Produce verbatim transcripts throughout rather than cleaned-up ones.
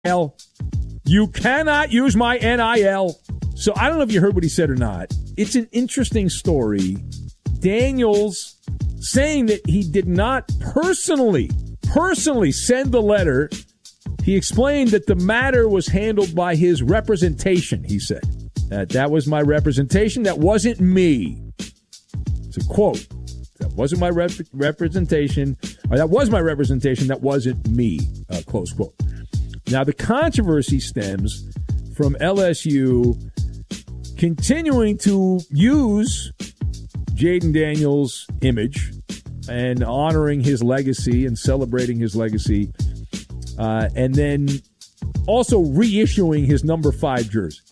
You cannot use my N I L. So I don't know if you heard what he said or not. It's an interesting story. Daniels saying that he did not personally, personally send the letter. He explained that the matter was handled by his representation, he said. That that was my representation. That wasn't me. It's a quote. That wasn't my rep- representation. Or that was my representation. That wasn't me. Uh, close quote. Now, the controversy stems from L S U continuing to use Jayden Daniels' image and honoring his legacy and celebrating his legacy, uh, and then also reissuing his number five jersey.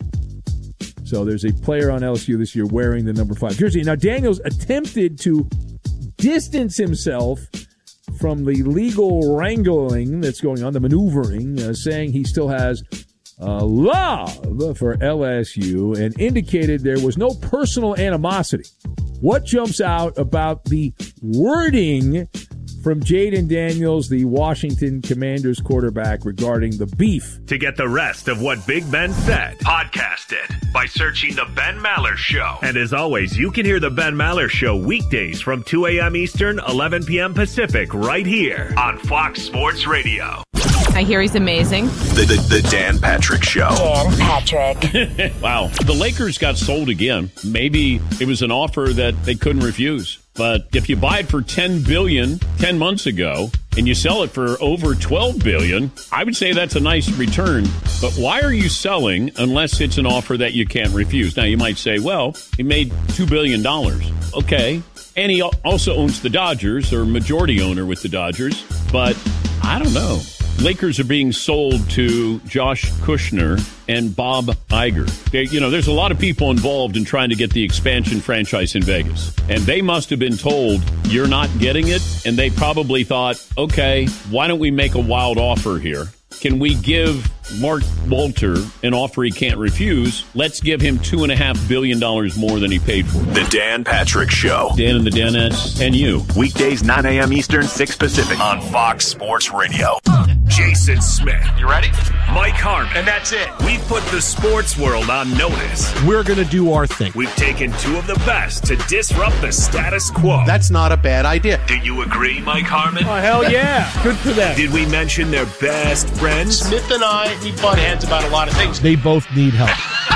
So there's a player on L S U this year wearing the number five jersey. Now, Daniels attempted to distance himself from the legal wrangling that's going on, the maneuvering, uh, saying he still has uh, love for L S U and indicated there was no personal animosity. What jumps out about the wording from Jayden Daniels, the Washington Commanders quarterback, regarding the beef? To get the rest of what Big Ben said, podcast it by searching The Ben Maller Show. And as always, you can hear The Ben Maller Show weekdays from two a.m. Eastern, eleven p.m. Pacific, right here on Fox Sports Radio. I hear he's amazing. The, the, the Dan Patrick Show. Dan Patrick. Wow. The Lakers got sold again. Maybe it was an offer that they couldn't refuse. But if you buy it for ten billion dollars ten months ago and you sell it for over twelve billion dollars, I would say that's a nice return. But why are you selling unless it's an offer that you can't refuse? Now, you might say, well, he made two billion dollars. Okay. And he also owns the Dodgers, or majority owner with the Dodgers. But I don't know. Lakers are being sold to Josh Kushner and Bob Iger. They, you know, there's a lot of people involved in trying to get the expansion franchise in Vegas. And they must have been told, you're not getting it. And they probably thought, okay, why don't we make a wild offer here? Can we give Mark Walter an offer he can't refuse? Let's give him two and a half billion dollars more than he paid for. The Dan Patrick Show. Dan and the Danettes and you. Weekdays, nine a.m. Eastern, six Pacific on Fox Sports Radio. Jason Smith. You ready? Mike Harmon. And that's it. We've put the sports world on notice. We're going to do our thing. We've taken two of the best to disrupt the status quo. That's not a bad idea. Do you agree, Mike Harmon? Oh, hell yeah. Good for them. Did we mention their best friends? Smith and I, we butt heads about a lot of things. They both need help.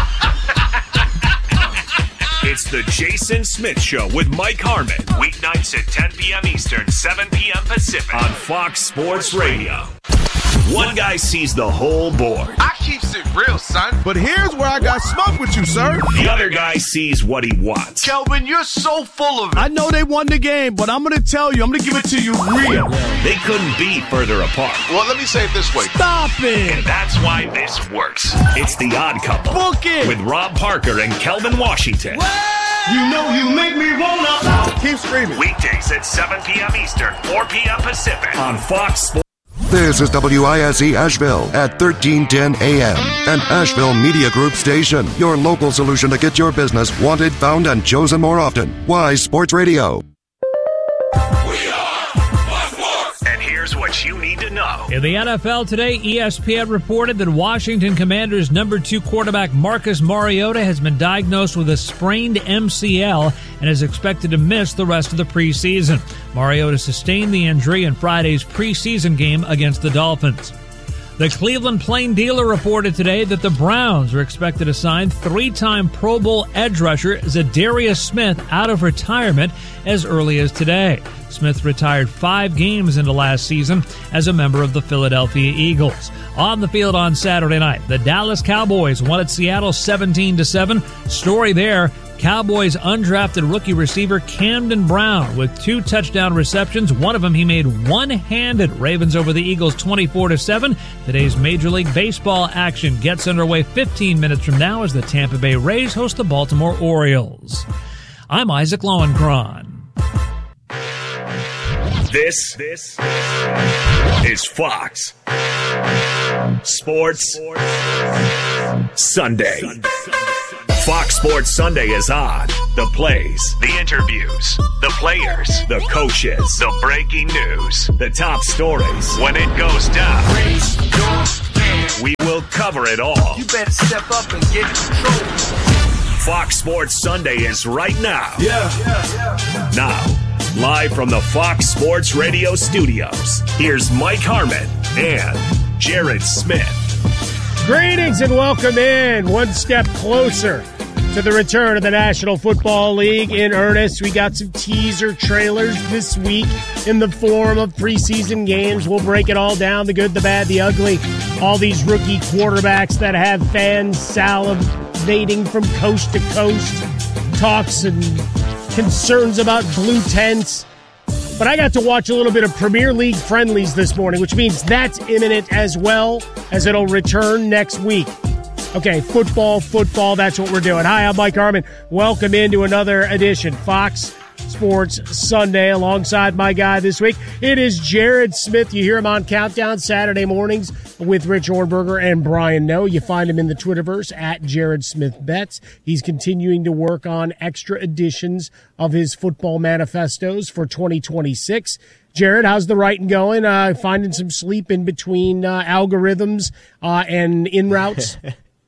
It's the Jason Smith Show with Mike Harmon. Weeknights at ten p.m. Eastern, seven p.m. Pacific on Fox Sports Radio. One guy sees the whole board. I keeps it real, son. But here's where I got smoked with you, sir. The other guy sees what he wants. Kelvin, you're so full of it. I know they won the game, but I'm going to tell you, I'm going to give it to you real. They couldn't be further apart. Well, let me say it this way. Stop it. And that's why this works. It's The Odd Couple. Book it. With Rob Parker and Kelvin Washington. You know you make me wanna. Keep screaming. Weekdays at seven p.m. Eastern, four p.m. Pacific on Fox Sports. This is W I S E Asheville at thirteen ten A M, an Asheville Media Group station. Your local solution to get your business wanted, found, and chosen more often. Wise Sports Radio. We are Wise Sports. And here's what you need to know. In the N F L today, E S P N reported that Washington Commanders number two quarterback Marcus Mariota has been diagnosed with a sprained M C L and is expected to miss the rest of the preseason. Mariota sustained the injury in Friday's preseason game against the Dolphins. The Cleveland Plain Dealer reported today that the Browns are expected to sign three-time Pro Bowl edge rusher Zadarius Smith out of retirement as early as today. Smith retired five games into last season as a member of the Philadelphia Eagles. On the field on Saturday night, the Dallas Cowboys won at Seattle seventeen to seven. Story there, Cowboys undrafted rookie receiver Camden Brown with two touchdown receptions. One of them he made one-handed. Ravens over the Eagles twenty-four to seven. Today's Major League Baseball action gets underway fifteen minutes from now as the Tampa Bay Rays host the Baltimore Orioles. I'm Isaac Lowenkron. This, this is Fox Sports Sunday. Fox Sports Sunday is on. The plays, the interviews, the players, the coaches, the breaking news, the top stories. When it goes down, we will cover it all. You better step up and get in control. Fox Sports Sunday is right now. Yeah, yeah, yeah. Now, live from the Fox Sports Radio studios, here's Mike Harmon and Jared Smith. Greetings and welcome in. One step closer to the return of the National Football League in earnest. We got some teaser trailers this week in the form of preseason games. We'll break it all down, the good, the bad, the ugly. All these rookie quarterbacks that have fans salivating from coast to coast. Talks and concerns about blue tents. But I got to watch a little bit of Premier League friendlies this morning, which means that's imminent as well, as it'll return next week. Okay, football, football, that's what we're doing. Hi, I'm Mike Harmon. Welcome into another edition, Fox Sports Sunday, alongside my guy this week. It is Jared Smith. You hear him on Countdown Saturday mornings with Rich Ornberger and Brian Noe. You find him in the Twitterverse at Jared Smith Bets. He's continuing to work on extra editions of his football manifestos for twenty twenty-six. Jared, how's the writing going? Uh, finding some sleep in between uh, algorithms uh, and in routes?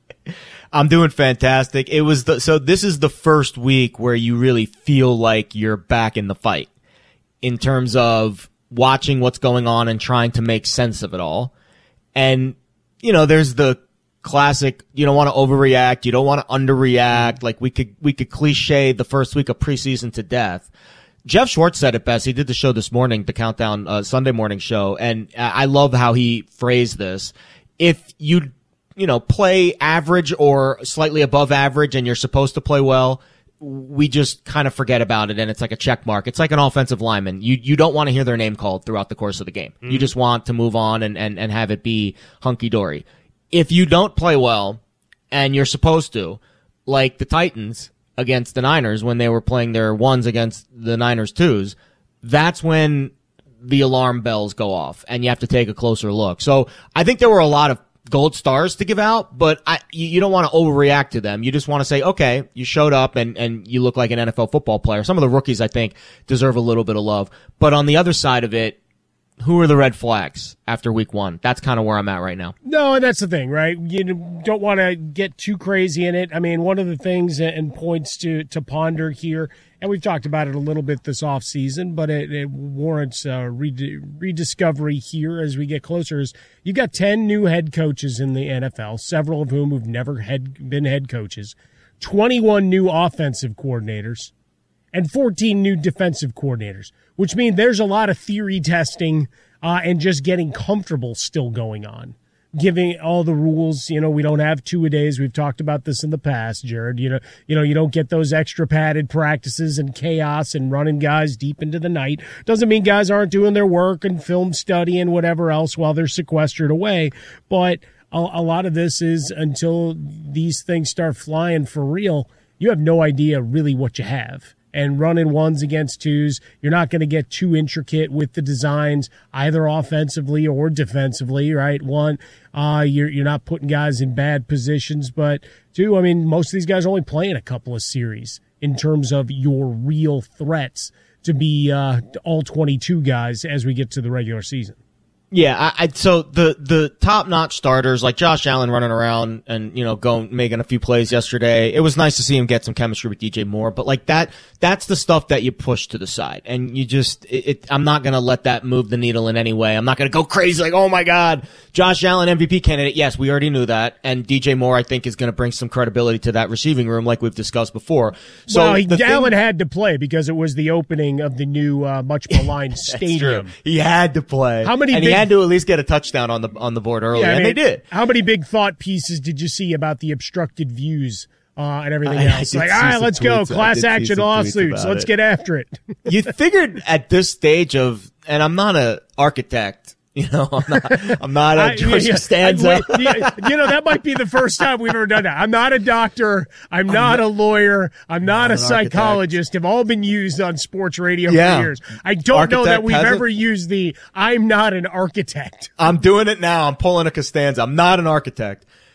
I'm doing fantastic. It was the, so this is the first week where you really feel like you're back in the fight in terms of watching what's going on and trying to make sense of it all. And, you know, there's the classic, you don't want to overreact, you don't want to underreact. Like we could, we could cliche the first week of preseason to death. Jeff Schwartz said it best. He did the show this morning, the Countdown uh, Sunday morning show. And I love how he phrased this. If you you know, play average or slightly above average and you're supposed to play well, we just kind of forget about it and it's like a check mark. It's like an offensive lineman. You you don't want to hear their name called throughout the course of the game. Mm. You just want to move on and, and, and have it be hunky-dory. If you don't play well and you're supposed to, like the Titans against the Niners when they were playing their ones against the Niners twos, that's when the alarm bells go off and you have to take a closer look. So I think there were a lot of gold stars to give out, but I, you, you don't want to overreact to them. You just want to say, okay, you showed up and, and you look like an N F L football player. Some of the rookies, I think, deserve a little bit of love. But on the other side of it, who are the red flags after week one? That's kind of where I'm at right now. No, and that's the thing, right? You don't want to get too crazy in it. I mean, one of the things and points to, to ponder here, and we've talked about it a little bit this offseason, but it, it warrants uh, red- rediscovery here as we get closer, is you've got ten new head coaches in the N F L, several of whom have never had, been head coaches, twenty-one new offensive coordinators, and fourteen new defensive coordinators, which means there's a lot of theory testing uh, and just getting comfortable still going on. Giving all the rules, you know, we don't have two-a-days. We've talked about this in the past, Jared. You know, you know, you don't get those extra padded practices and chaos and running guys deep into the night. Doesn't mean guys aren't doing their work and film study and whatever else while they're sequestered away. But a, a lot of this is until these things start flying for real, you have no idea really what you have. And running ones against twos, you're not going to get too intricate with the designs, either offensively or defensively, right? One, uh, you're you're not putting guys in bad positions, but two, I mean, most of these guys are only playing a couple of series in terms of your real threats to be uh, all twenty-two guys as we get to the regular season. Yeah, I, I so the the top notch starters like Josh Allen running around and you know going making a few plays yesterday. It was nice to see him get some chemistry with D J Moore, but like that that's the stuff that you push to the side, and you just it, it, I'm not gonna let that move the needle in any way. I'm not gonna go crazy like, oh my God, Josh Allen M V P candidate. Yes, we already knew that, and D J Moore I think is gonna bring some credibility to that receiving room like we've discussed before. So well, he, Allen thing, had to play because it was the opening of the new uh, much maligned stadium. True. He had to play. How many? And big, he had to at least get a touchdown on the on the board early, yeah, I mean, and they did. How many big thought pieces did you see about the obstructed views uh, and everything I, else? I like, all right, let's go, class action lawsuits, let's it. get after it. You figured at this stage of, and I'm not an architect. You know, I'm not, I'm not a George yeah, Costanza. Yeah, you know, that might be the first time we've ever done that. I'm not a doctor. I'm, I'm not, not a lawyer. I'm not, not a psychologist. Have all been used on sports radio yeah. for years. I don't architect know that we've ever used the I'm not an architect. I'm doing it now. I'm pulling a Costanza. I'm not an architect.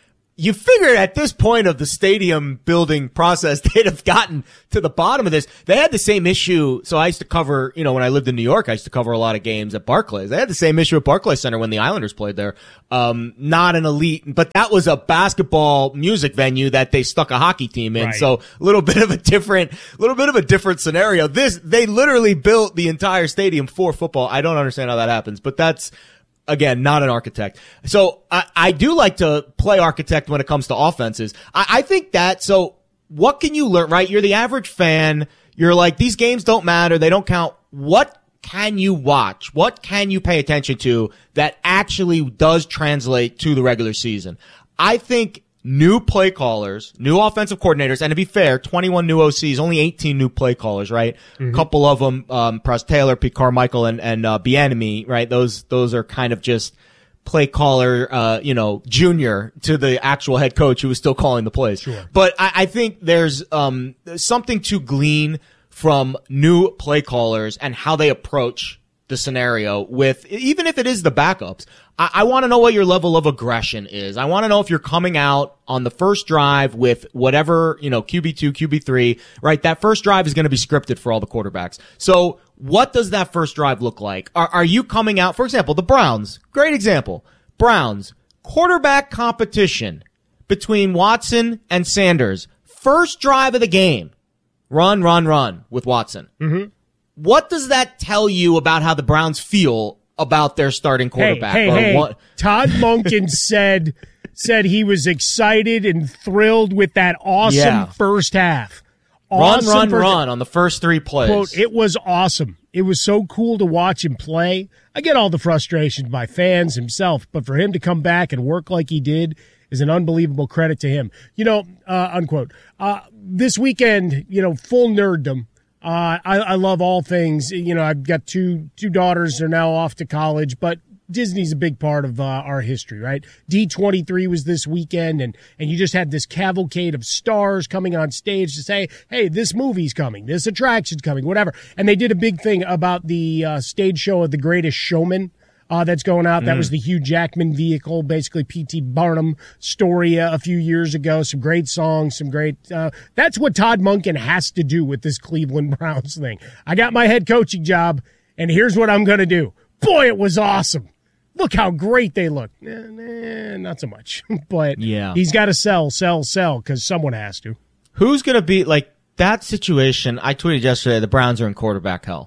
you figure at this point of the stadium building process, they'd have gotten to the bottom of this. They had the same issue. So I used to cover, you know, when I lived in New York, I used to cover a lot of games at Barclays. They had the same issue at Barclays Center when the Islanders played there. Um, not an elite, but that was a basketball music venue that they stuck a hockey team in. Right. So a little bit of a different, little bit of a different scenario. This, they literally built the entire stadium for football. I don't understand how that happens, but that's, again, not an architect. So I, I do like to play architect when it comes to offenses. I, I think that, so what can you learn, right? You're the average fan. You're like, these games don't matter. They don't count. What can you watch? What can you pay attention to that actually does translate to the regular season? I think new play callers, new offensive coordinators, and to be fair, twenty-one new O Cs, only eighteen new play callers, right? A mm-hmm. couple of them, um, Press Taylor, Pete Carmichael, and, and, uh, Bieniemy, right? Those, those are kind of just play caller, uh, you know, junior to the actual head coach who was still calling the plays. Sure. But I, I think there's, um, something to glean from new play callers and how they approach the scenario with, even if it is the backups. I, I want to know what your level of aggression is. I want to know if you're coming out on the first drive with whatever, you know, Q B two, Q B three, right? That first drive is going to be scripted for all the quarterbacks. So what does that first drive look like? Are, are you coming out, for example, the Browns, great example. Browns, quarterback competition between Watson and Sanders. First drive of the game. Run, run, run with Watson. Mm-hmm. What does that tell you about how the Browns feel about their starting quarterback? Hey, hey, or hey. what? Todd Monken said said he was excited and thrilled with that awesome Yeah. first half. Run, Awesome run, first- run on the first three plays. Quote, it was awesome. It was so cool to watch him play. I get all the frustrations by fans himself, but for him to come back and work like he did is an unbelievable credit to him. You know, uh, unquote. Uh, this weekend, you know, full nerddom. Uh, I, I love all things. You know, I've got two two daughters. They're now off to college, but Disney's a big part of uh, our history, right? D twenty-three was this weekend, and, and you just had this cavalcade of stars coming on stage to say, hey, this movie's coming, this attraction's coming, whatever. And they did a big thing about the uh, stage show of The Greatest Showman. Uh, that's going out. That Mm. was the Hugh Jackman vehicle, basically P T Barnum story uh, a few years ago. Some great songs, some great. Uh, that's what Todd Monken has to do with this Cleveland Browns thing. I got my head coaching job, and here's what I'm going to do. Boy, it was awesome. Look how great they look. Eh, eh, not so much, but Yeah. he's got to sell, sell, sell because someone has to. Who's going to be like that situation? I tweeted yesterday the Browns are in quarterback hell.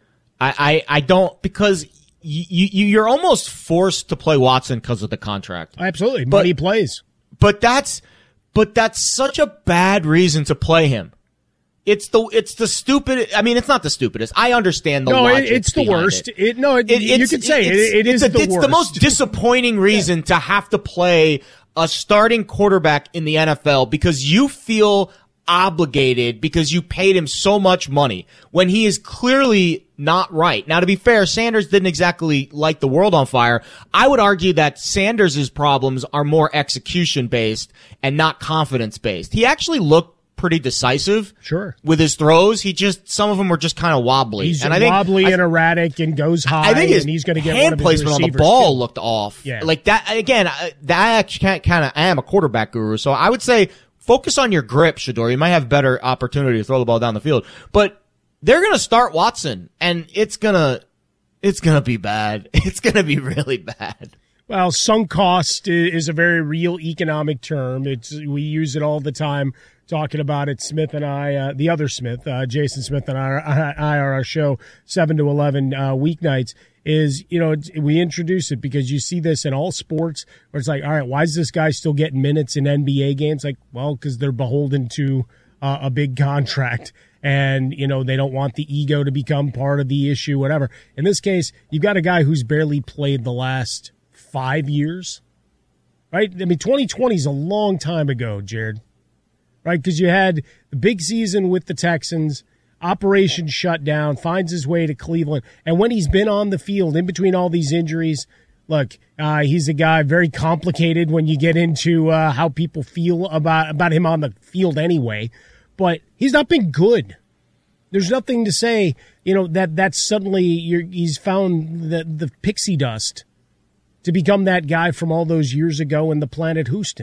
I, I, I don't because. You, you, you're almost forced to play Watson because of the contract. Absolutely. But, Money plays. But that's, but that's such a bad reason to play him. It's the, it's the stupid, I mean, it's not the stupidest. I understand the no, logic it's the behind worst. It. It, no, it, It- you it's- could say it's- it, it it's is a- the It's worst. the most disappointing reason to have to play a starting quarterback in the N F L because you feel obligated because you paid him so much money when he is clearly not right. Now, to be fair, Sanders didn't exactly light the world on fire. I would argue that Sanders' problems are more execution based and not confidence based. He actually looked pretty decisive. Sure. With his throws, he just, some of them were just kind of wobbly. He's and I think, wobbly I, and erratic and goes high. I think his and he's going to get hand one of his placement on the receivers, ball too. looked off. Yeah. Like that, again, I- that I actually can't kind of, I am a quarterback guru, so I would say focus on your grip, Shador. You might have better opportunity to throw the ball down the field. But they're going to start Watson, and it's going to, it's going to be bad. It's going to be really bad. Well, sunk cost i- is a very real economic term. It's we use it all the time talking about it. Smith and I, uh, the other Smith, uh, Jason Smith and I, are- I are our show seven to eleven uh, weeknights. Is you know it's, we introduce it because you see this in all sports where it's like, all right, why is this guy still getting minutes in N B A games? Like, well, because they're beholden to uh, a big contract. And, you know, they don't want the ego to become part of the issue, whatever. In this case, you've got a guy who's barely played the last five years, right? I mean, twenty twenty is a long time ago, Jared, right? Because you had the big season with the Texans, operation shut down, finds his way to Cleveland. And when he's been on the field in between all these injuries, look, uh, he's a guy very complicated when you get into uh, how people feel about, about him on the field anyway. But he's not been good. There's nothing to say, you know, that that's suddenly you're, he's found the, the pixie dust to become that guy from all those years ago in the Planet Houston.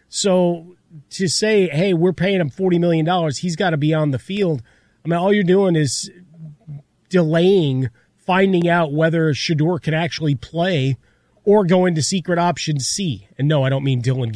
So to say, hey, we're paying him forty million dollars, he's got to be on the field. I mean, all you're doing is delaying finding out whether Shedeur can actually play or go into secret option C. And no, I don't mean Dylan